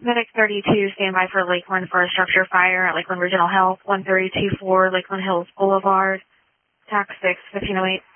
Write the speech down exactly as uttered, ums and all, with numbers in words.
Medic thirty-two, standby for Lakeland for a structure fire at Lakeland Regional Health, one thirty-two four Lakeland Hills Boulevard. Tax six, fifteen oh eight.